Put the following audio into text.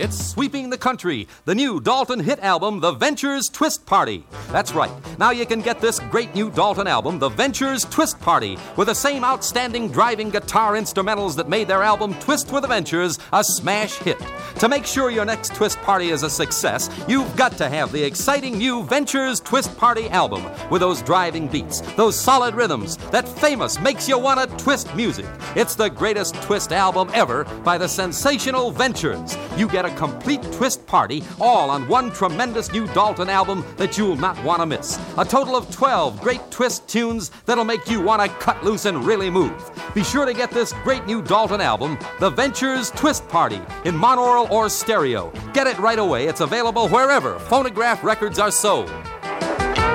It's sweeping the country, the new Dalton hit album, The Ventures Twist Party. That's right. Now you can get this great new Dalton album, The Ventures Twist Party, with the same outstanding driving guitar instrumentals that made their album Twist with the Ventures a smash hit. To make sure your next twist party is a success, you've got to have the exciting new Ventures Twist Party album with those driving beats, those solid rhythms, that famous makes you want to twist music. It's the greatest twist album ever by the sensational Ventures. You get a complete twist party all on one tremendous new Dalton album that you'll not want to miss. A total of 12 great twist tunes that'll make you want to cut loose and really move. Be sure to get this great new Dalton album, The Ventures Twist Party, in monaural or stereo. Get it right away. It's available wherever phonograph records are sold.